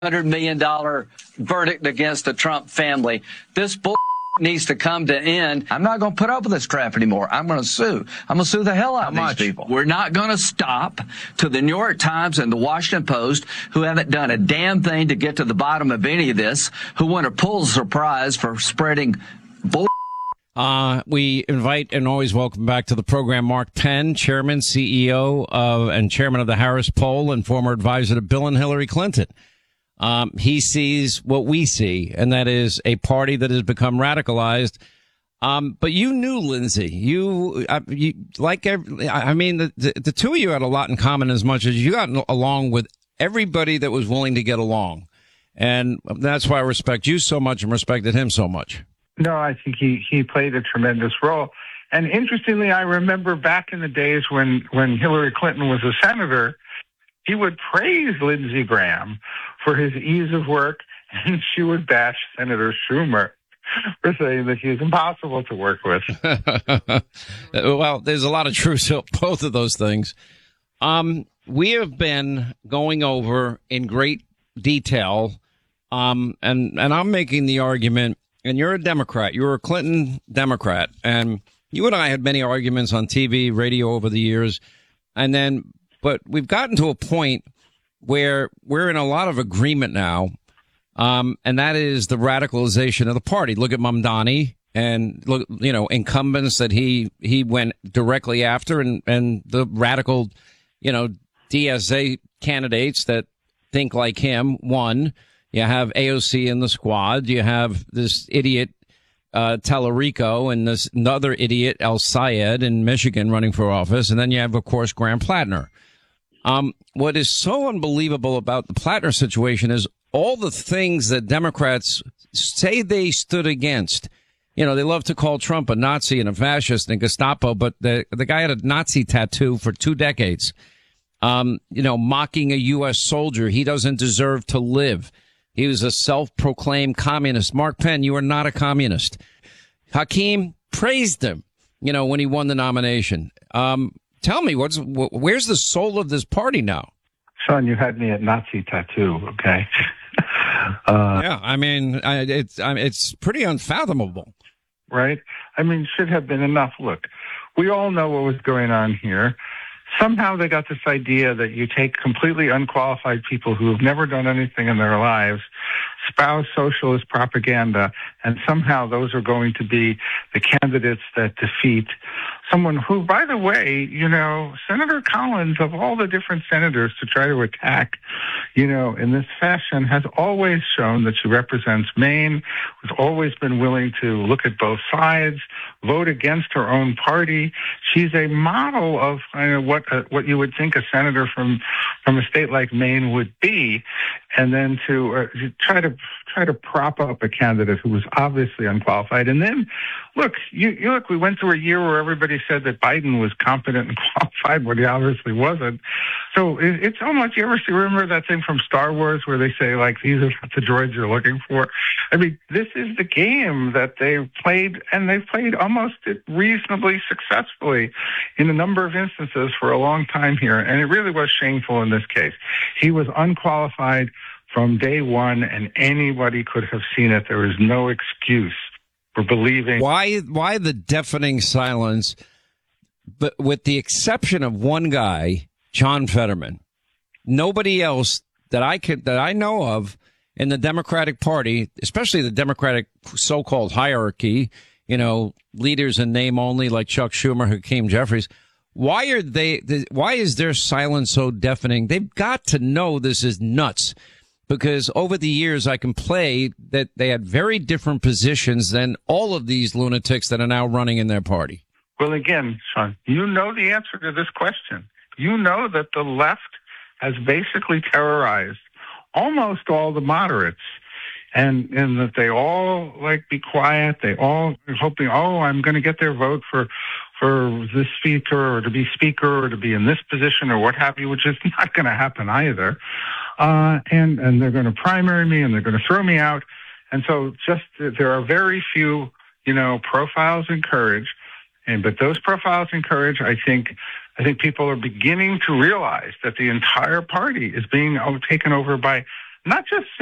$100 million verdict against the Trump family. This bull needs to come to end. I'm not going to put up with this crap anymore. I'm going to sue. I'm going to sue the hell out of these people. We're not going to stop to the New York Times and the Washington Post, who haven't done a damn thing to get to the bottom of any of this, who want to pull the prize for spreading bull. We invite and always welcome back to the program Mark Penn, Chairman, CEO and Chairman of the Harris Poll and former advisor to Bill and Hillary Clinton. He sees what we see, and that is a party that has become radicalized. But you knew Lindsey. The two of you had a lot in common as much as you got along with everybody that was willing to get along. And that's why I respect you so much and respected him so much. No, I think he played a tremendous role. And interestingly, I remember back in the days when Hillary Clinton was a senator, he would praise Lindsey Graham for his ease of work, and she would bash Senator Schumer for saying that he's impossible to work with. Well, there's a lot of truth to both of those things. We have been going over in great detail, and I'm making the argument, and you're a Democrat, you're a Clinton Democrat, and you and I had many arguments on TV, radio over the years, but we've gotten to a point where we're in a lot of agreement now, and that is the radicalization of the party. Look at Mamdani and look, incumbents that he went directly after, and the radical, DSA candidates that think like him. One, you have AOC in the squad. You have this idiot Tallarico and this another idiot El Sayed in Michigan running for office, and then you have, of course, Graham Plattner. What is so unbelievable about the Plattner situation is all the things that Democrats say they stood against. They love to call Trump a Nazi and a fascist and Gestapo, but the guy had a Nazi tattoo for 2 decades. Mocking a U.S. soldier. He doesn't deserve to live. He was a self-proclaimed communist. Mark Penn, you are not a communist. Hakeem praised him, when he won the nomination. Tell me, where's the soul of this party now? Sean, you had me at Nazi tattoo, okay? Yeah, it's pretty unfathomable. Right? Should have been enough. Look, we all know what was going on here. Somehow they got this idea that you take completely unqualified people who have never done anything in their lives, espouse socialist propaganda, and somehow those are going to be the candidates that defeat someone who, by the way, Senator Collins, of all the different senators to try to attack, in this fashion, has always shown that she represents Maine, has always been willing to look at both sides, vote against her own party. She's a model of what you would think a senator from a state like Maine would be, and then to try to prop up a candidate who was obviously unqualified. And then, look, we went through a year where everybody said that Biden was competent and qualified when he obviously wasn't. So it's almost, you ever remember that thing from Star Wars where they say, like, these are not the droids you're looking for? This is the game that they've played, and they've played almost reasonably successfully in a number of instances for a long time here. And it really was shameful in this case. He was unqualified from day one, and anybody could have seen it. There was no excuse for believing. Why the deafening silence? But with the exception of one guy, John Fetterman, nobody else that I know of in the Democratic Party, especially the Democratic so-called hierarchy, leaders in name only like Chuck Schumer, Hakeem Jeffries. Why is their silence so deafening? They've got to know this is nuts. Because over the years, I can play that they had very different positions than all of these lunatics that are now running in their party. Well, again, Sean, you know the answer to this question. You know that the left has basically terrorized almost all the moderates, and that they all be quiet. They all are hoping, I'm going to get their vote for this speaker, or to be speaker, or to be in this position, or what have you, which is not going to happen either. And they're going to primary me, and they're going to throw me out. And so there are very few, profiles in courage. But those profiles in courage, I think people are beginning to realize that the entire party is being taken over by not just